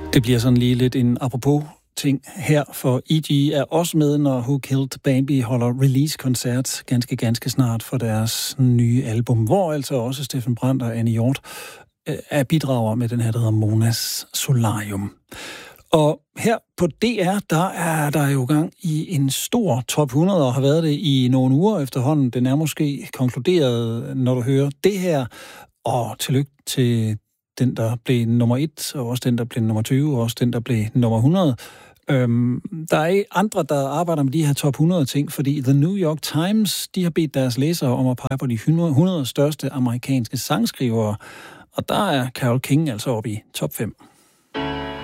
Det bliver sådan lige lidt en apropos ting her, for E.G. er også med, når Who Killed Bambi holder release-koncert ganske snart for deres nye album, hvor altså også Steffen Brandt og Annie Hjort er bidrager med den her, der hedder Monas Solarium. Og her på DR, der er der jo gang i en stor top 100, og har været det i nogle uger efterhånden. Den er måske konkluderet, når du hører det her. Og tillykke til den, der blev nummer 1, og også den, der blev nummer 20, og også den, der blev nummer 100. Der er andre, der arbejder med de her top 100 ting, fordi The New York Times, de har bedt deres læsere om at pege på de 100 største amerikanske sangskrivere. Og der er Carole King altså oppe i top 5.